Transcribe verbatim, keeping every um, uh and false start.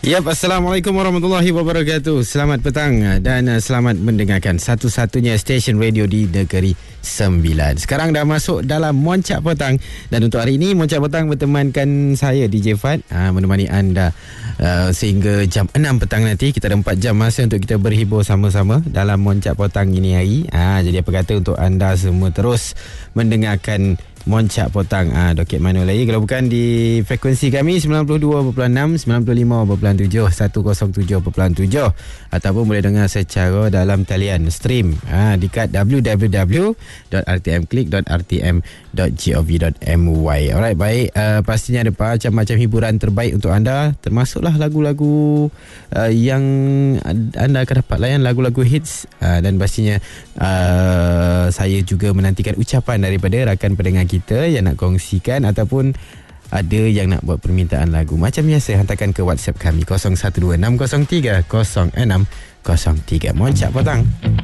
Yap, Assalamualaikum warahmatullahi wabarakatuh. Selamat petang dan uh, selamat mendengarkan satu-satunya stesen radio di Negeri Sembilan. Sekarang dah masuk dalam Moncak Petang. Dan untuk hari ini Moncak Petang bertemankan saya D J Fad, uh, menemani anda uh, sehingga jam enam petang nanti. Kita ada empat jam masa untuk kita berhibur sama-sama dalam Moncak Petang ini hari. uh, Jadi apa kata untuk anda semua terus mendengarkan Moncak Petang. Ah, Doket mana lagi kalau bukan di frekuensi kami sembilan puluh dua perpuluhan enam, sembilan puluh lima perpuluhan tujuh, seratus tujuh perpuluhan tujuh, ataupun boleh dengar secara dalam talian stream ah, dekat w w w dot r t m click dot r t m dot gov dot m y. Alright, baik. Uh, pastinya ada macam-macam hiburan terbaik untuk anda, termasuklah lagu-lagu uh, yang anda akan dapat layan, lagu-lagu hits, uh, dan pastinya uh, saya juga menantikan ucapan daripada rakan pendengar kita yang nak kongsikan ataupun ada yang nak buat permintaan lagu. Macam biasa, hantarkan ke WhatsApp kami kosong satu dua enam kosong tiga kosong enam kosong tiga. Moncak Petang.